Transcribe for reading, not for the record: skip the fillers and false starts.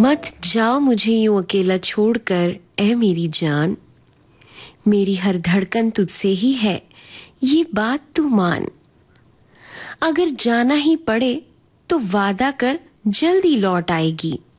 मत जाओ मुझे यूं अकेला छोड़कर, ऐ मेरी जान। मेरी हर धड़कन तुझसे ही है, ये बात तू मान। अगर जाना ही पड़े तो वादा कर जल्दी लौट आएगी।